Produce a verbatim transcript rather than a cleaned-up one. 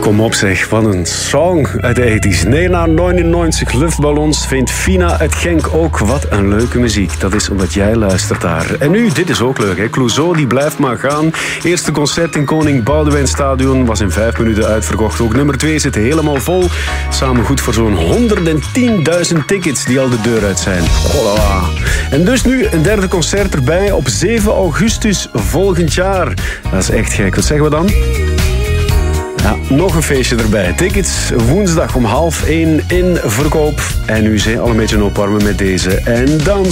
Kom op zeg, wat een song uit de tachtiger. Nee, na negenennegentig luchtballons vindt Fina uit Genk ook wat een leuke muziek. Dat is omdat jij luistert daar. En nu, dit is ook leuk, hè? Clouseau die blijft maar gaan. Eerste concert in Koning Boudewijn Stadion was in vijf minuten uitverkocht. Ook nummer twee zit helemaal vol. Samen goed voor zo'n honderdtienduizend tickets die al de deur uit zijn. Hola. En dus nu een derde concert erbij op zeven augustus volgend jaar. Dat is echt gek. Wat zeggen we dan? Ja, nog een feestje erbij. Tickets woensdag om half één in verkoop. En nu zijn al een beetje opwarmen met deze. En dans.